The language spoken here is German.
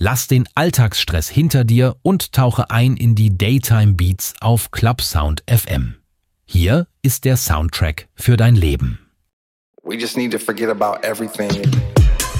Lass den Alltagsstress hinter dir und tauche ein in die Daytime Beats auf Clubsound FM. Hier ist der Soundtrack für dein Leben. We just need to forget about everything.